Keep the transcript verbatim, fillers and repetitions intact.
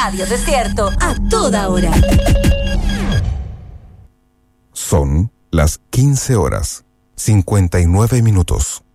Radio Desierto, a toda hora. Son las quince horas, cincuenta y nueve minutos.